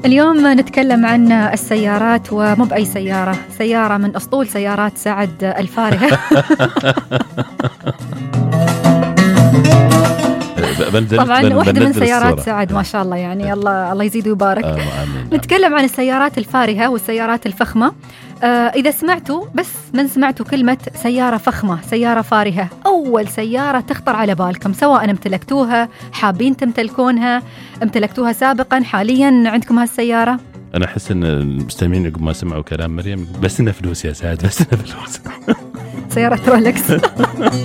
اليوم نتكلم عن السيارات، ومو بأي سيارة، سيارة من أسطول سيارات سعد الفارهة. طبعا واحدة من سيارات سعد ما شاء الله، يعني الله يزيد ويبارك. نتكلم عن السيارات الفارهة والسيارات الفخمة. إذا سمعتوا، بس من سمعتوا كلمة سيارة فخمة، سيارة فارهة، أول سيارة تخطر على بالكم، سواء امتلكتوها، حابين تمتلكونها، امتلكتوها سابقا، حاليا عندكم هالسيارة؟ أنا أحس أن المستمعين ما سمعوا كلام مريم، بس إنها فلوس يا سعد، بس إنها فلوس. سيارة رولكس.